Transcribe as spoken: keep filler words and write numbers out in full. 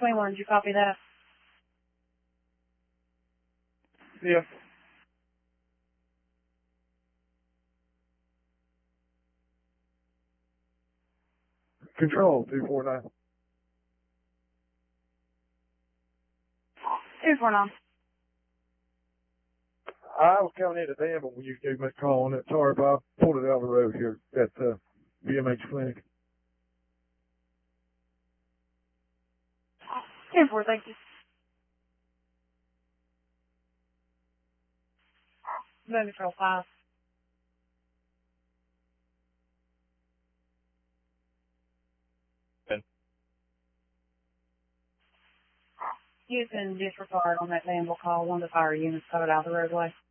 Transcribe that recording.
twenty-one, did you copy that? Yeah. Control, two four nine. two four nine. I was coming into Danville when you gave me a call on that tarp. I pulled it out of the road here at the B M H clinic. ten four, thank you. Moon Patrol five. Ben. You can disregard on that Danville call. One of the fire units got it out of the roadway.